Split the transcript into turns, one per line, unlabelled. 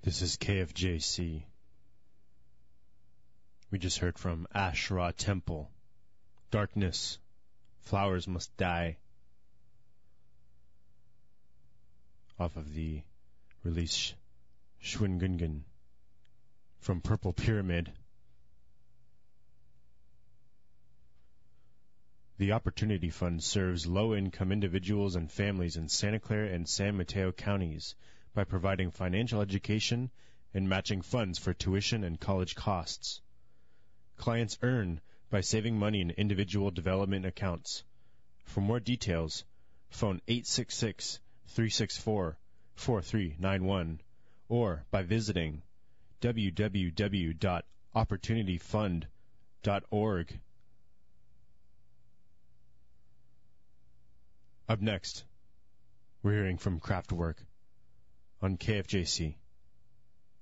This is KFJC. We just heard from Asherah Temple. Darkness. Flowers Must Die. Off of the release Schwingungun from Purple Pyramid. The Opportunity Fund serves low-income individuals and families in Santa Clara and San Mateo counties by providing financial education and matching funds for tuition and college costs. Clients earn by saving money in individual development accounts. For more details, phone 866-364-4391 or by visiting www.opportunityfund.org. Up next, we're hearing from Kraftwerk on KFJC.